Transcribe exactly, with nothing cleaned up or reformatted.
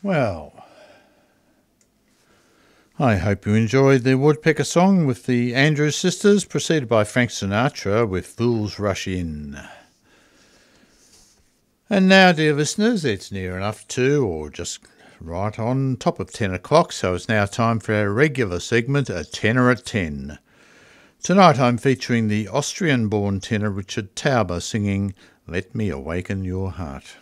Well, I hope you enjoyed the Woodpecker song with the Andrews Sisters, preceded by Frank Sinatra with Fools Rush In. And now, dear listeners, it's near enough to, or just right on top of ten o'clock, so it's now time for our regular segment, A Tenor at Ten. Tonight I'm featuring the Austrian-born tenor Richard Tauber singing Let Me Awaken Your Heart.